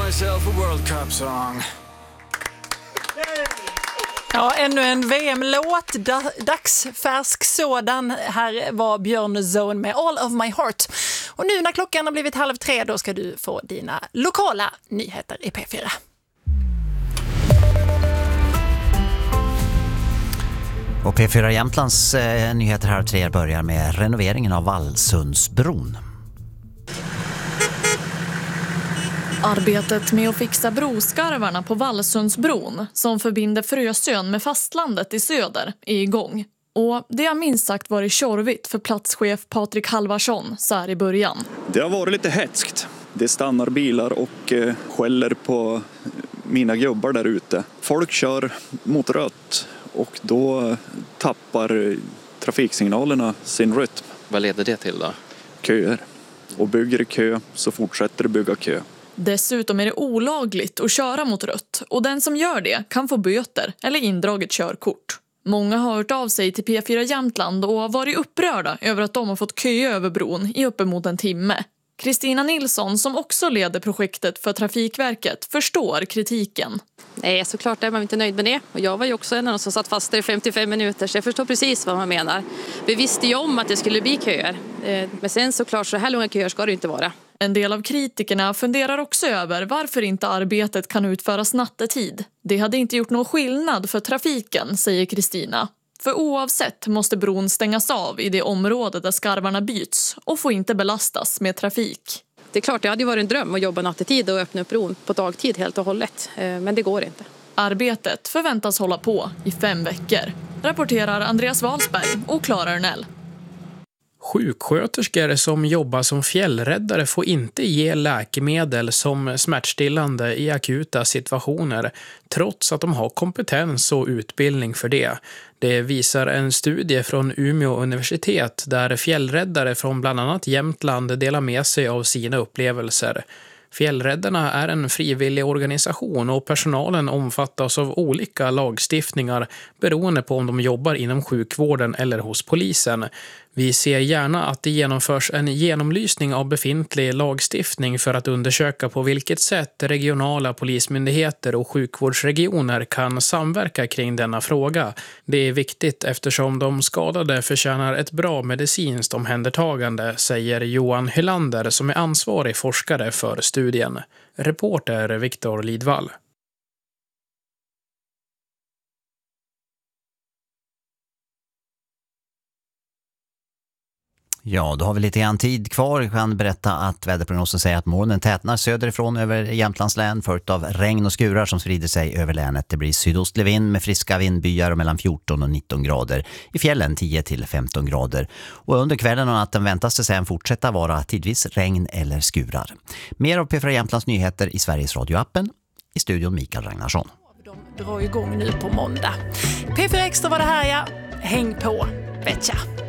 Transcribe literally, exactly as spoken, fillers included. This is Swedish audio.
myself a World Cup song. Ja, ännu en V M-låt, da- dagsfärsk sådan. Här var Björn Zone med All of My Heart. Och nu när klockan har blivit halv tre, då ska du få dina lokala nyheter i P fyra. Och P fyra Jämtlands eh, nyheter här tre börjar med renoveringen av Vallsundsbron. Arbetet med att fixa broskarvarna på Vallsundsbron som förbinder Frösön med fastlandet i söder är igång. Och det har minst sagt varit tjorvigt för platschef Patrik Halvarsson så här i början. Det har varit lite hetskt. Det stannar bilar och eh, skäller på mina gubbar där ute. Folk kör mot rött och då tappar trafiksignalerna sin rytm. Vad leder det till då? Köer. Och bygger kö så fortsätter det bygga kö. Dessutom är det olagligt att köra mot rött och den som gör det kan få böter eller indraget körkort. Många har hört av sig till P fyra Jämtland och har varit upprörda över att de har fått köa över bron i uppemot en timme. Kristina Nilsson, som också leder projektet för Trafikverket, förstår kritiken. Nej, såklart är man inte nöjd med det. Och jag var ju också en av de som satt fast där i femtiofem minuter, så jag förstår precis vad man menar. Vi visste ju om att det skulle bli köer. Men sen såklart, så här långa köer ska det inte vara. En del av kritikerna funderar också över varför inte arbetet kan utföras nattetid. Det hade inte gjort någon skillnad för trafiken, säger Kristina. För oavsett måste bron stängas av i det område där skarvarna byts och får inte belastas med trafik. Det är klart, det hade ju varit en dröm att jobba nattetid och öppna upp bron på dagtid helt och hållet. Men det går inte. Arbetet förväntas hålla på i fem veckor. Rapporterar Andreas Wahlsberg och Klara Örnell. Sjuksköterskor som jobbar som fjällräddare får inte ge läkemedel som smärtstillande i akuta situationer, trots att de har kompetens och utbildning för det. Det visar en studie från Umeå universitet där fjällräddare från bland annat Jämtland delar med sig av sina upplevelser. Fjällräddarna är en frivillig organisation och personalen omfattas av olika lagstiftningar beroende på om de jobbar inom sjukvården eller hos polisen. Vi ser gärna att det genomförs en genomlysning av befintlig lagstiftning för att undersöka på vilket sätt regionala polismyndigheter och sjukvårdsregioner kan samverka kring denna fråga. Det är viktigt eftersom de skadade förtjänar ett bra medicinskt omhändertagande, säger Johan Hylander som är ansvarig forskare för studien. Reporter Viktor Lidvall. Ja, då har vi lite grann tid kvar. Jag kan berätta att väderprognosen säger att molnen tätnar söderifrån över Jämtlands län följt av regn och skurar som sprider sig över länet. Det blir sydostlig vind med friska vindbyar och mellan fjorton och nitton grader. I fjällen tio till femton grader. Och under kvällen och natten väntas det sen fortsätta vara tidvis regn eller skurar. Mer av P fyra Jämtlands nyheter i Sveriges radioappen. I studion Mikael Ragnarsson. De drar igång nu på måndag. P fyra Extra var det här, ja. Häng på. Betcha.